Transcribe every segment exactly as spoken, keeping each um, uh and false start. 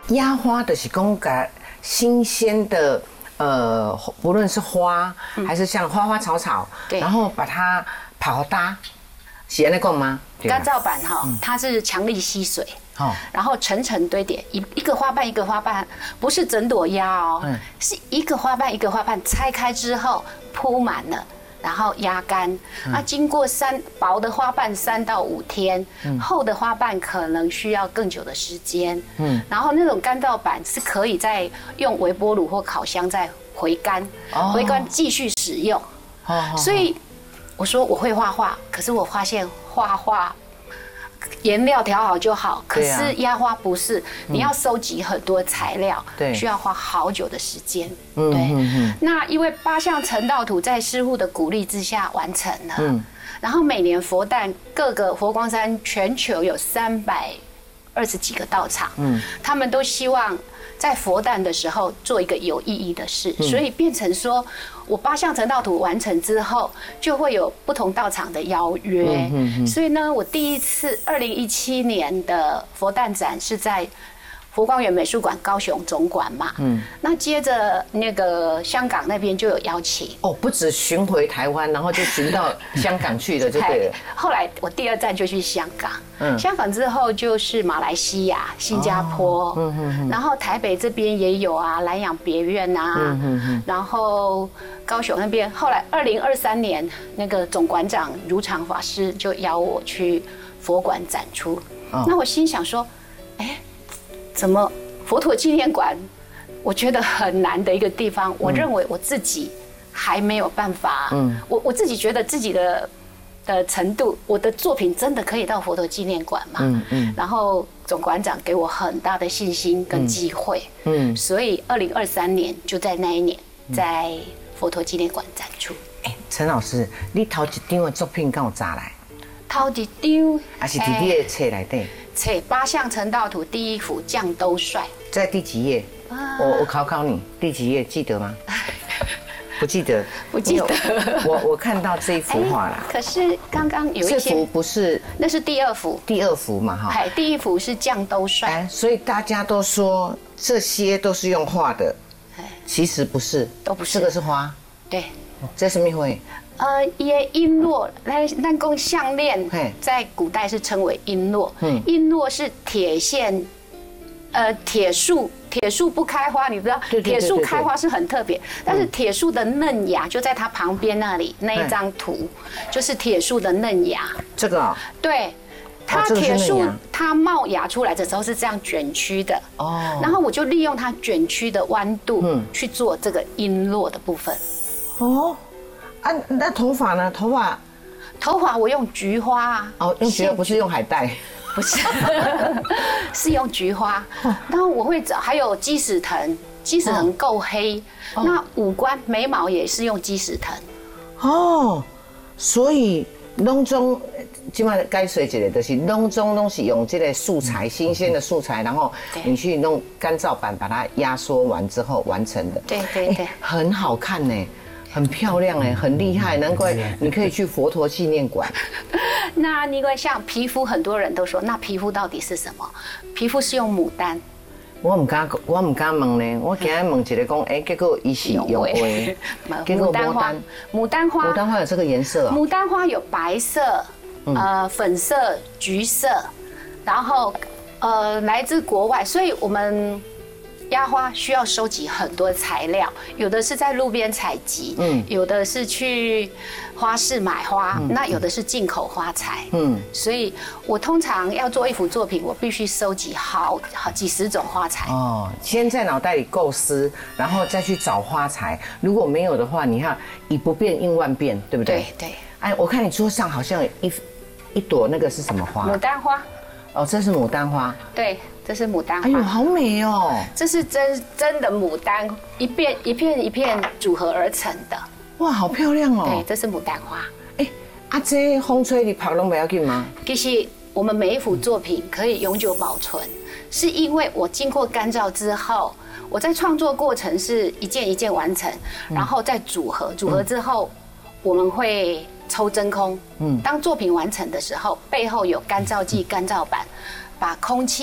压花的是讲个新鲜的，呃，不论是花、嗯、还是像花花草草，然后把它泡搭，是安尼讲吗？ 干燥板哈、嗯，它是强力吸水。哦，然后层层堆叠，一一个花瓣一个花瓣，不是整朵压哦，嗯、是一个花瓣一个花瓣拆开之后铺满了，然后压干。嗯、那经过三薄的花瓣三到五天，嗯、厚的花瓣可能需要更久的时间。嗯，然后那种干燥板是可以再用微波炉或烤箱再回干，哦、回干继续使用。哦，所以我说我会画画，可是我发现画画。颜料调好就好，可是压花不是，你要收集很多材料，对，需要花好久的时间。对，嗯、那因为八项成道图在师父的鼓励之下完成了，嗯，然后每年佛诞各个佛光山全球有三百二十几个道场，嗯，他们都希望在佛诞的时候做一个有意义的事，嗯、所以变成说。我八项成道图完成之后，就会有不同道场的邀约。嗯嗯嗯、所以呢，我第一次二零一七年的佛诞展是在佛光园美术馆高雄总馆嘛。嗯。那接着那个香港那边就有邀请。哦， 不止巡回台湾，然后就巡到香港去了，就对了。 后来我第二站就去香港。嗯。香港之后就是马来西亚、新加坡。哦、嗯嗯嗯。然后台北这边也有啊，南洋别院啊。嗯嗯嗯。然后。高雄那边，后来二零二三年，那个总馆长如常法师就邀我去佛馆展出。哦、那我心想说，哎，怎么佛陀纪念馆？我觉得很难的一个地方，嗯、我认为我自己还没有办法。嗯，我我自己觉得自己的的程度，我的作品真的可以到佛陀纪念馆吗？嗯嗯。然后总馆长给我很大的信心跟机会。嗯。所以二零二三年就在那一年在。佛陀纪念馆展出。 哎，陈老师，你头一张的作品敢有查来？ 头一张， 还是伫你的册内底？ 册八项成道图第一幅绛兜帅， 在第几页？啊、我我考考你，第几页记得吗？不记得， 不记得。 我我看到这一幅画啦。 可是刚刚有一些， 这幅不是， 那是第二幅。 第二幅嘛，哈。 哎，第一幅是绛兜帅。哎， 所以大家都说这些都是用画的。其实不是， 都不是， 这个是花。 对， 这是什么花？ 呃，也璎珞，来，咱讲项链，在古代是称为璎珞。嗯，璎珞是铁线，呃，铁树，铁树不开花，你知道，铁树开花是很特别，但是铁树的嫩芽就在它旁边那里，那一张图就是铁树的嫩芽。这个啊？对。它铁树它冒芽出来的时候是这样卷曲的哦，然后我就利用它卷曲的弯度，嗯，去做这个璎珞的部分。哦，啊，那头发呢？头发，头发我用菊花啊。哦，用菊花不是用海带，不是，是用菊花。然后我会找还有鸡屎藤，鸡屎藤够黑。那五官眉毛也是用鸡屎藤。哦，所以拢总。今晚该水解的都是拢总拢是用这个素材，新鲜的素材，然后你去弄干燥板把它压缩完之后完成的。对对对，很好看呢，很漂亮哎，很厉害，难怪你可以去佛陀纪念馆。那因为像皮肤，很多人都说，那皮肤到底是什么？皮肤是用牡丹。我唔敢，我唔敢问呢。我今日问一个讲，哎，结果伊是用花，结果牡丹花，牡丹花，牡丹花有这个颜色啊？牡丹花有白色。呃，粉色、橘色，然后呃，来自国外，所以我们压花需要收集很多材料，有的是在路边采集，嗯，有的是去花市买花，嗯、那有的是进口花材，嗯，所以我通常要做一幅作品，我必须收集好好几十种花材。哦，先在脑袋里构思，然后再去找花材，如果没有的话，你看以不变应万变，对不对？对对。哎，我看你桌上好像有一。一朵那个是什么花？牡丹花。哦，这是牡丹花。对，这是牡丹花。哎呦，好美哦！这是真真的牡丹，一片一片一片组合而成的。哇，好漂亮哦！对，这是牡丹花。哎，啊，这风吹日晒拢不要紧吗？其实我们每一幅作品可以永久保存，是因为我经过干燥之后，我在创作过程是一件一件完成，然后再组合，组合之后我们会。抽真空，嗯，当作品完成的时候，背后有干燥剂、干燥板，把空气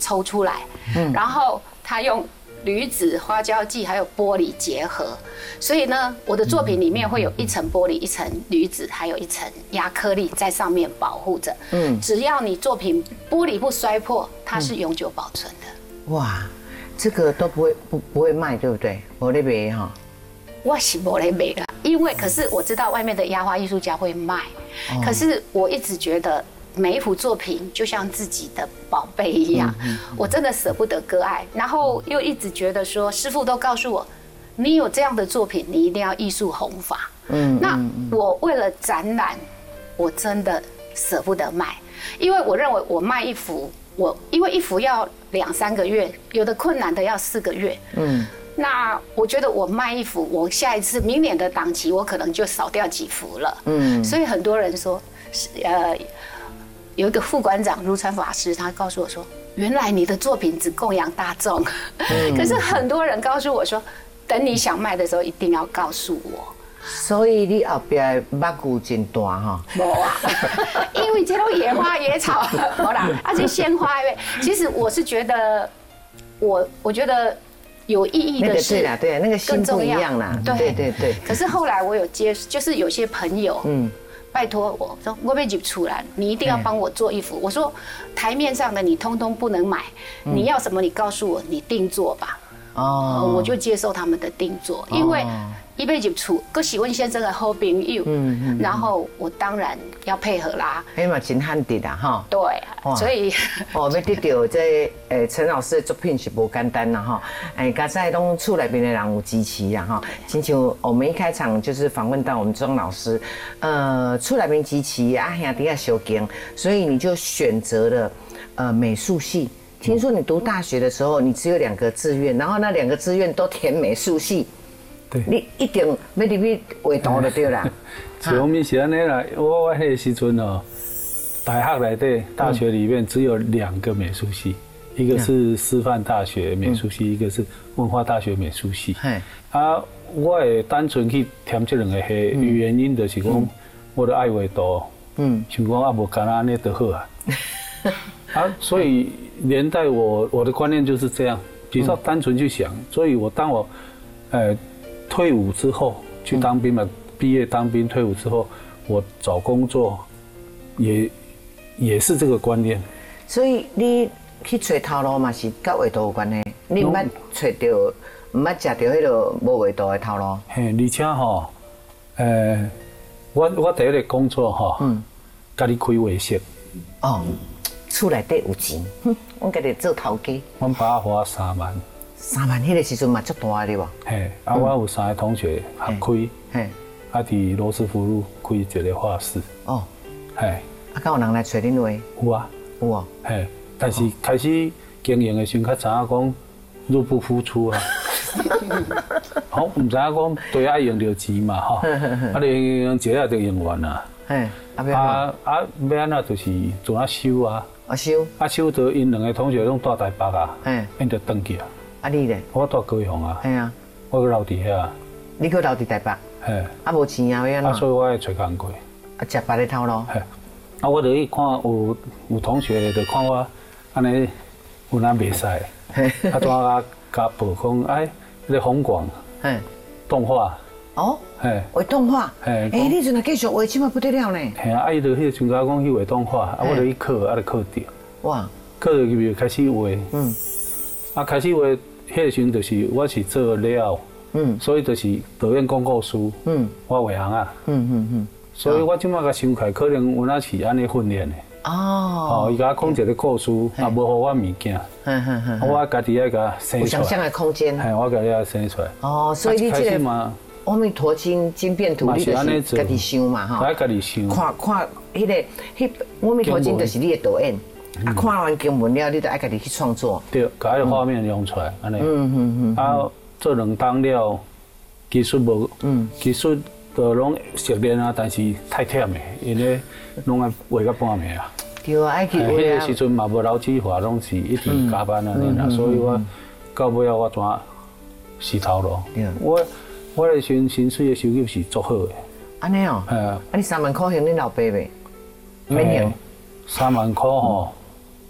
抽出来，嗯，然后他用铝纸、花椒剂还有玻璃结合，所以呢，我的作品里面会有一层玻璃、一层铝纸，还有一层亚克力在上面保护着。嗯，只要你作品玻璃不摔破，它是永久保存的。哇， 这个都不会不不会卖，对不对？我那边哈， 我是没来卖啦，因为可是我知道外面的压花艺术家会卖，哦、可是我一直觉得。每一幅作品就像自己的宝贝一样，嗯嗯、我真的舍不得割爱，然后又一直觉得说，师父都告诉我，你有这样的作品，你一定要艺术弘法。嗯，那我为了展览，我真的舍不得卖，因为我认为我卖一幅，我因为一幅要两三个月，有的困难的要四个月。嗯，那我觉得我卖一幅，我下一次明年的档期，我可能就少掉几幅了。嗯，所以很多人说，呃。有一个副馆长如传法师，他告诉我说：“原来你的作品只供养大众，嗯、可是很多人告诉我说，等你想卖的时候，一定要告诉我。” 所以你后边目骨真大哈？ 无啊，因为这种野花野草，好啦，而且鲜花，因为其实我是觉得，我我觉得有意义的是， 对啦，对，那个心不一样啦，对对对。 可是后来我有接，就是有些朋友，嗯。拜托我说，我被挤出来，你一定要帮我做一幅。我说，台面上的你通通不能买，你要什么你告诉我，你定做吧。哦，我就接受他们的定做，因为一被挤出，我喜问先生的好朋友，嗯嗯，然后我当然要配合啦。 哎嘛，真罕得啦哈。 对，所以哦，要得到这诶陈老师的作品是不简单啦哈。哎，刚才拢厝内边的人有支持啦哈。亲像我们一开场就是访问到我们庄老师，呃，厝内边支持啊兄弟啊小劲，所以你就选择了呃美术系。听说你读大学的时候，你只有两个志愿，然后那两个志愿都填美术系。 对， 你一定要入去画图就对啦。 就我们是安尼啦，我我迄个时阵哦，大学内底大学里面只有两个美术系，一个是师范大学美术系，一个是文化大学美术系。啊，我会单纯去填这两个系，原因就是讲我的爱画图，嗯，想讲啊无干那安尼就好啊。啊，所以连带我我的观念就是这样，比较单纯去想。所以我当我呃退伍之后去当兵嘛，毕业当兵退伍之后，我找工作也也是这个观念。 所以你去找头路嘛是跟画图有关系，你唔捌找到唔捌食到迄个无画图的头路。 嘿，而且吼，呃，我我第一个工作吼，嗯，家己开画室。 哦。厝内底有钱，我家己做头家。 阮爸花三万。 三万，迄个时阵嘛足大的哇。 嘿，啊，我有三个同学合开，嘿，啊，伫罗斯福路开一个画室。哦，嘿， 啊，敢有人来找恁画？ 有啊， 有啊， 嘿，但是开始经营的时候，较知影讲入不敷出啊。好，唔知影讲对爱用着钱嘛，吼，啊，你用钱啊就用完啦。嘿，啊啊，要安怎就是做啊收啊。 啊收， 啊收到因两个同学拢住台北啊，因就转去啊。 啊你咧？ 我住高雄啊。 系啊， 我去留伫遐。 你去留伫台北？嘿。啊无钱啊，要安怎？ 啊所以我爱找工过。 啊食别的头路。嘿。 啊我就去看有有同学就看我安尼有哪袂使，啊怎啊甲报讲哎，迄个红广，嘿，动画。哦。嘿， 画动画，哎，你阵啊继续画，起码不得了呢。 系啊，啊伊就迄个像甲讲去画动画，啊我就去考，啊就考着。哇！考着就开始画，嗯，啊开始画，迄个时阵就是我是做了，嗯，所以就是导演广告书，嗯，我画行啊，嗯嗯嗯，所以我即马甲想开，可能有哪是安尼训练的。哦。哦，伊甲我讲一个故事，啊无互我物件，嗯嗯嗯，我家己爱甲生出来。有想象的空间。 系，我家己爱生出来。 哦，所以你这个。阿弥陀经经变图，你就是家己想嘛哈， 家己想。 看看迄个，迄阿弥陀经就是你的导演，啊看完经文了，你就爱家己去创作。 对，把迄个画面用出来，安尼。嗯嗯嗯。啊，做两当了，技术无，嗯，技术都拢熟练啊，但是太忝的，因为拢爱画到半暝啊。 对啊，爱去画啊。 迄个时阵嘛无劳计划，拢是一直加班安尼啦，所以我到尾啊，我怎死头路。我。我的薪薪水的收入是足好的。 安尼哦。系啊。啊，你三万块还你老爸未？免用。 三万块吼，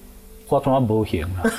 我怎啊无行啦？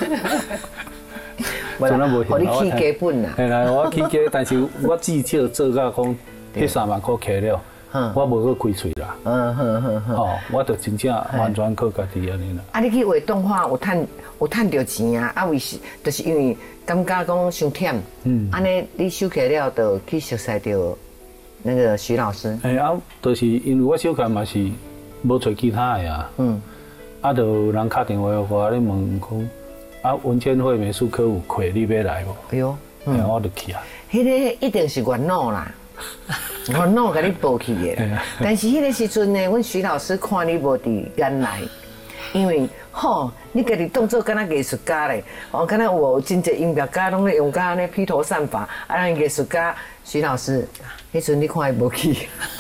怎啊无行？我你起家本啦。 系啦，我起家，但是我至少做到讲，迄三万块起了，我无去开喙啦。嗯哼哼哼。哦，我就真正完全靠家己安尼啦。 啊，你去画动画有趁有趁到钱啊？啊，为是就是因为感觉讲伤忝，嗯，安尼你收起了就去熟悉到那个徐老师。 哎啊，就是因为我小看嘛是无找其他的啊，嗯，啊，就有人打电话我咧问讲，啊，文建会美术科有课你要来无？哎呦，嗯，我就去啊。 迄个一定是元老啦。元老甲你报去的，但是迄个时阵呢，阮徐老师看你无伫眼内，因为吼，你家己当做敢若艺术家咧，哦，敢若有真侪音乐家拢咧用甲安尼披头散发，啊，咱艺术家徐老师，迄阵你看伊无去。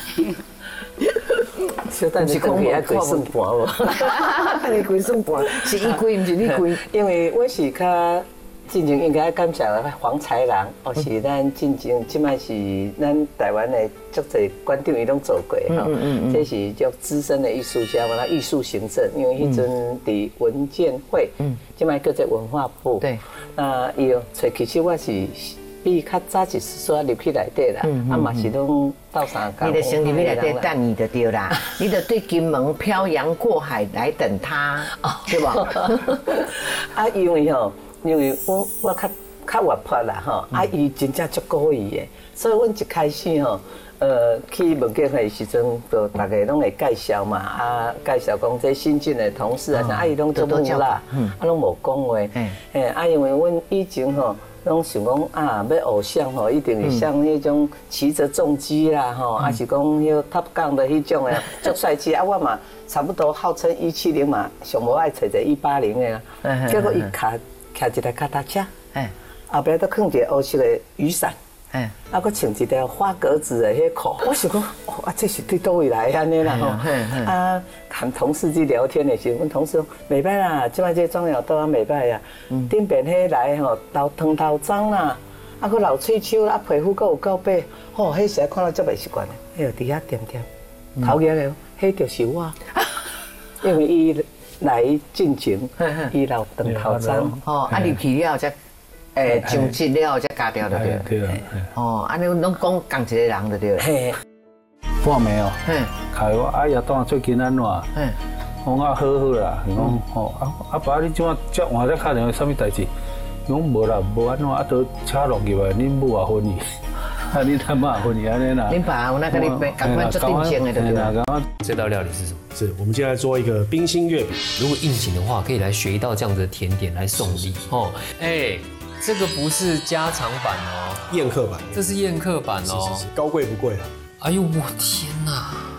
小等是讲起啊，鬼算盘无？ 你鬼算盘是伊鬼，毋是你鬼， 因为我是较。进前应该感谢黄才郎，哦是咱进前即摆是咱台湾的足侪馆长伊拢做过吼，这是叫资深的艺术家嘛，那艺术行政，因为迄阵伫文建会，即摆叫做文化部，对，那伊哦，其实我是比较早一丝入去内底啦，啊嘛是拢斗相共。 你的先入去内底等你的对啦，你的对金门漂洋过海来等他，对吧？ 啊，因为吼。因为我我较较活泼啦吼，啊伊真正足鼓意的，所以阮一开始吼，呃去文建会时阵，就大家拢会介绍嘛，啊介绍讲这新进的同事啊，啊伊拢做木啦，啊拢无讲话，诶啊因为阮以前吼，拢想讲啊要偶像吼，一定是像迄种骑着重机啦吼，啊是讲迄 Top Gun 的迄种诶，足帅气啊我嘛差不多号称一七零嘛，上无爱找者一八零的啦，结果伊卡。骑一台脚踏车，哎，后壁都放一个黑色的雨伞，哎，啊，佮穿一条花格子的迄裤。我想讲，啊，这是对倒位来安尼啦吼。啊，和同事去聊天的时候，阮同事讲袂歹啦，即摆这妆容都啊袂歹啊。顶边迄来吼，头烫头脏啦，啊，佮流喙鬚啦，皮肤佮有够白，吼，迄时看到足袂习惯的。哎呦，伫遐点点，头额个，迄就是我，因为伊。来进前，伊老长头章， 哦，啊入去了才，诶，上职了才加掉的对。 对啊， 哦，安尼拢讲共一个人的对。 我没有，开我哎呀，当最近安怎？我讲好好啦，伊讲吼，啊啊爸，你即马接换咧打电话，啥物代志？伊讲无啦，无安怎，啊都车落去吧，恁母也婚去。啊，你他妈婚去安尼啦？ 恁爸有那个你赶快做定情的对不对？ 这道料理是什么？ 是我们接下来做一个冰心月饼。 如果应景的话，可以来学一道这样子的甜点来送礼哦。哎，这个不是家常版哦， 宴客版， 这是宴客版哦， 是是是，高贵不贵啊。 哎呦我天哪！